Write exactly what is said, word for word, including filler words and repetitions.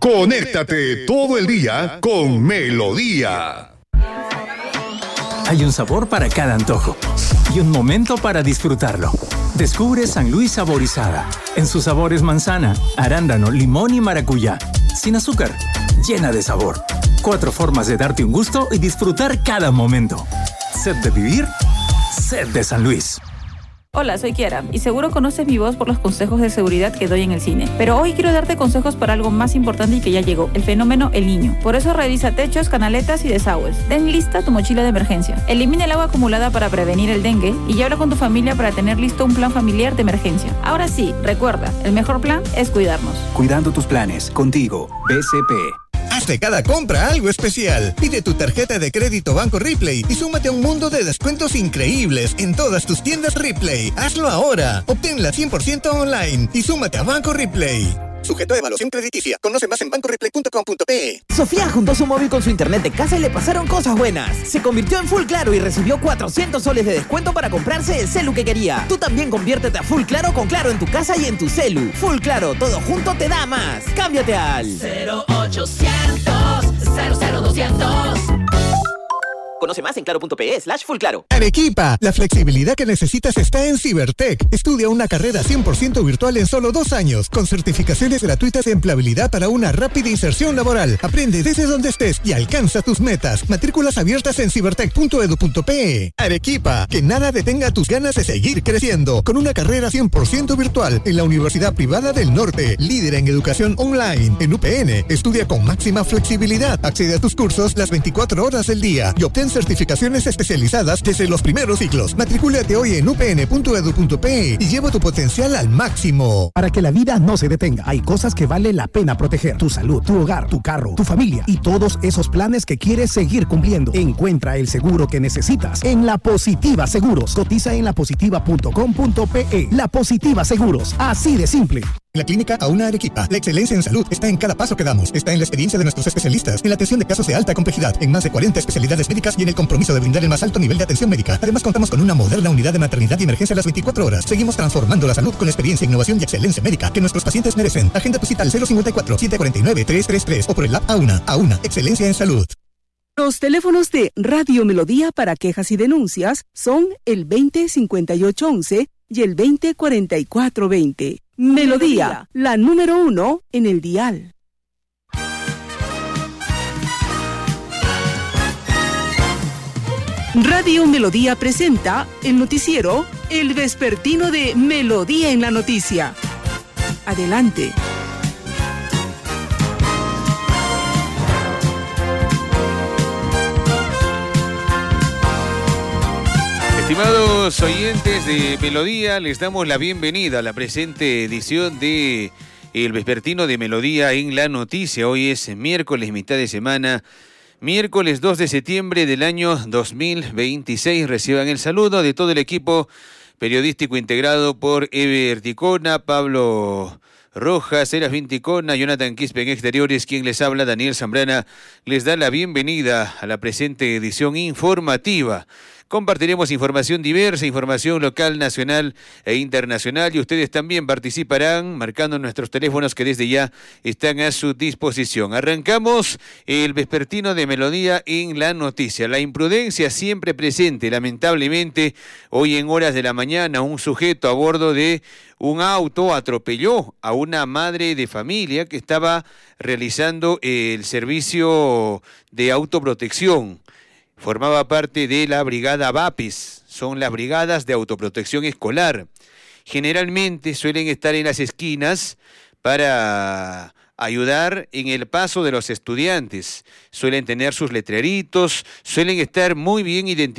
Conéctate todo el día con Melodía. Hay un sabor para cada antojo y un momento para disfrutarlo. Descubre San Luis Saborizada en sus sabores manzana, arándano, limón y maracuyá. Sin azúcar, llena de sabor. Cuatro formas de darte un gusto y disfrutar cada momento. Sed de vivir, sed de San Luis. Hola, soy Kiara y seguro conoces mi voz por los consejos de seguridad que doy en el cine. Pero hoy quiero darte consejos para algo más importante y que ya llegó, el fenómeno El Niño. Por eso revisa techos, canaletas y desagües. Ten lista tu mochila de emergencia. Elimina el agua acumulada para prevenir el dengue y habla con tu familia para tener listo un plan familiar de emergencia. Ahora sí, recuerda, el mejor plan es cuidarnos. Cuidando tus planes, contigo, B C P. Haz de cada compra algo especial. Pide tu tarjeta de crédito Banco Ripley y súmate a un mundo de descuentos increíbles en todas tus tiendas Ripley. Hazlo ahora. Obténla cien por ciento online y súmate a Banco Ripley. Sujeto a evaluación crediticia. Conoce más en banco ripley punto com punto pe. Sofía juntó su móvil con su internet de casa y le pasaron cosas buenas. Se convirtió en Full Claro y recibió cuatrocientos soles de descuento para comprarse el celu que quería. Tú también conviértete a Full Claro con Claro en tu casa y en tu celu. Full Claro, todo junto te da más. Cámbiate al cero ochocientos cero cero doscientos. Conoce más en claro punto pe slash full claro. Arequipa, la flexibilidad que necesitas está en Cibertech. Estudia una carrera cien por ciento virtual en solo dos años, con certificaciones gratuitas de empleabilidad para una rápida inserción laboral. Aprende desde donde estés y alcanza tus metas. Matrículas abiertas en cibertech punto edu punto pe. Arequipa, que nada detenga tus ganas de seguir creciendo, con una carrera cien por ciento virtual en la Universidad Privada del Norte, líder en educación online. En U P N, estudia con máxima flexibilidad. Accede a tus cursos las veinticuatro horas del día y obtén certificaciones especializadas desde los primeros ciclos. Matricúlate hoy en u p n punto edu punto pe y lleva tu potencial al máximo. Para que la vida no se detenga, hay cosas que vale la pena proteger. Tu salud, tu hogar, tu carro, tu familia y todos esos planes que quieres seguir cumpliendo. Encuentra el seguro que necesitas en La Positiva Seguros. Cotiza en la positiva punto com punto pe. La Positiva Seguros, así de simple. En la clínica Auna Arequipa, la excelencia en salud está en cada paso que damos. Está en la experiencia de nuestros especialistas, en la atención de casos de alta complejidad, en más de cuarenta especialidades médicas y en el compromiso de brindar el más alto nivel de atención médica. Además, contamos con una moderna unidad de maternidad y emergencia a las veinticuatro horas. Seguimos transformando la salud con experiencia, innovación y excelencia médica que nuestros pacientes merecen. Agenda tu cita al cero cincuenta y cuatro, setecientos cuarenta y nueve, trescientos treinta y tres o por el app Auna. Auna, excelencia en salud. Los teléfonos de Radio Melodía para quejas y denuncias son el veinte cincuenta y ocho once y el veinte cuarenta y cuatro veinte. Melodía, la número uno en el dial. Radio Melodía presenta el noticiero El Vespertino de Melodía en la Noticia. Adelante. Estimados oyentes de Melodía, les damos la bienvenida a la presente edición de El Vespertino de Melodía en la Noticia. Hoy es miércoles, mitad de semana, miércoles dos de septiembre del año dos mil veintiséis. Reciban el saludo de todo el equipo periodístico integrado por Ever Ticona, Pablo Rojas, Serafín Ticona, Jonathan Quispe en Exteriores, quien les habla, Daniel Zambrana, les da la bienvenida a la presente edición informativa. Compartiremos información diversa, información local, nacional e internacional, y ustedes también participarán marcando nuestros teléfonos que desde ya están a su disposición. Arrancamos el vespertino de Melodía en la Noticia. La imprudencia siempre presente. Lamentablemente, hoy en horas de la mañana, un sujeto a bordo de un auto atropelló a una madre de familia que estaba realizando el servicio de autoprotección. Formaba parte de la brigada VAPES, son las brigadas de autoprotección escolar. Generalmente suelen estar en las esquinas para ayudar en el paso de los estudiantes. Suelen tener sus letreritos, suelen estar muy bien identificados.